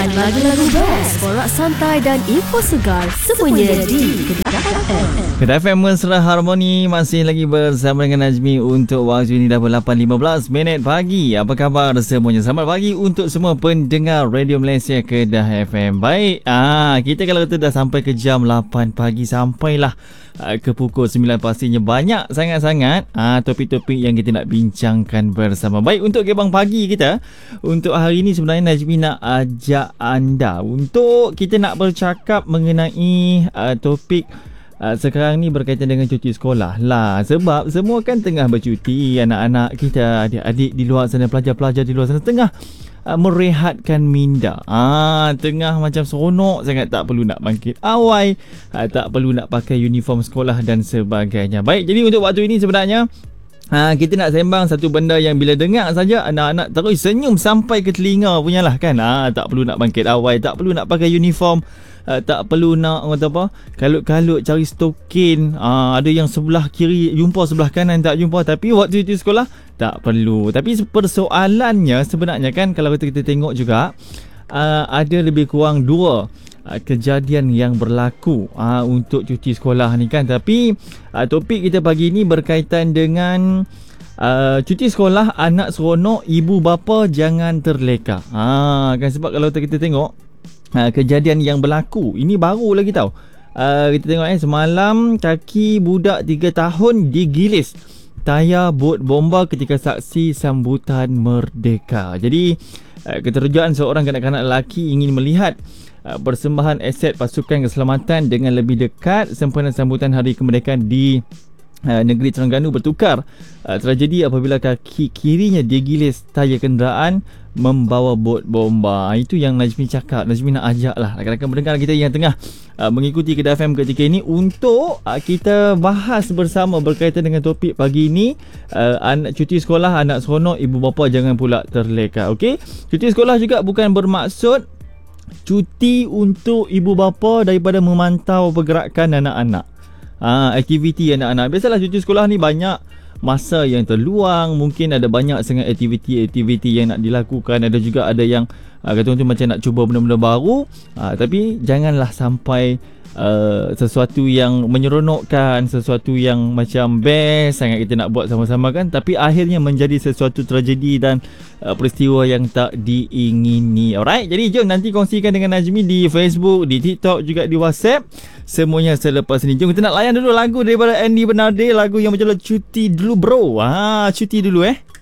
Dapatkan lagu-lagu best, borak santai dan info segar semuanya di Kedah FM. Kedah FM Mesra Harmoni masih lagi bersama dengan Najmi untuk waktu ini dah 8.15 pagi. Apa khabar semuanya? Selamat pagi untuk semua pendengar Radio Malaysia Kedah FM. Baik, kita kalau kata dah sampai ke jam 8 pagi, sampailah ke pukul 9 pastinya banyak sangat-sangat topik-topik yang kita nak bincangkan bersama. Baik, untuk gebang pagi kita untuk hari ini sebenarnya Najmi nak ajak anda untuk kita nak bercakap mengenai topik sekarang ni berkaitan dengan cuti sekolah lah. Sebab semua kan tengah bercuti, anak-anak kita, adik-adik di luar sana, pelajar-pelajar di luar sana tengah merehatkan minda. Tengah macam seronok sangat, tak perlu nak bangkit awal, tak perlu nak pakai uniform sekolah dan sebagainya. Baik, jadi untuk waktu ini sebenarnya kita nak sembang satu benda yang bila dengar saja anak-anak terus senyum sampai ke telinga punyalah kan. Tak perlu nak bangkit awal, tak perlu nak pakai uniform, tak perlu nak kata apa, kalut-kalut cari stokin, ada yang sebelah kiri jumpa, sebelah kanan tak jumpa. Tapi waktu itu sekolah tak perlu. Tapi persoalannya sebenarnya kan, kalau kita tengok juga ada lebih kurang dua kejadian yang berlaku untuk cuti sekolah ni kan. Tapi topik kita pagi ni berkaitan dengan cuti sekolah, anak seronok, ibu bapa jangan terleka. Kan, sebab kalau kita tengok kejadian yang berlaku ini baru lagi tahu. Kita tengok semalam kaki budak 3 tahun digilis tayar bot bomba ketika saksi sambutan merdeka. Jadi keterujaan seorang kanak-kanak lelaki ingin melihat persembahan aset pasukan keselamatan dengan lebih dekat sempena sambutan hari kemerdekaan di negeri Terengganu bertukar tragedi apabila kaki kirinya digilis tayar kenderaan membawa bot bomba. Itu yang Najmi cakap. Najmi nak ajak lah rakan-rakan pendengar kita yang tengah mengikuti Kedah FM ketika ini untuk kita bahas bersama berkaitan dengan topik pagi ini. Anak cuti sekolah, anak seronok, ibu bapa jangan pula terleka. Okey, cuti sekolah juga bukan bermaksud cuti untuk ibu bapa daripada memantau pergerakan anak-anak, aktiviti anak-anak. Biasalah cuti sekolah ni banyak masa yang terluang, mungkin ada banyak sangat aktiviti-aktiviti yang nak dilakukan. Ada juga ada yang kata tu macam nak cuba benda-benda baru, tapi janganlah sampai sesuatu yang menyeronokkan, sesuatu yang macam best sangat kita nak buat sama-sama kan, tapi akhirnya menjadi sesuatu tragedi dan peristiwa yang tak diingini. Alright, jadi jom nanti kongsikan dengan Najmi di Facebook, di TikTok, juga di WhatsApp. Semuanya selepas ni. Jom kita nak layan dulu lagu daripada Andy Bernardi, lagu yang berjudul Cuti Dulu Bro. Cuti dulu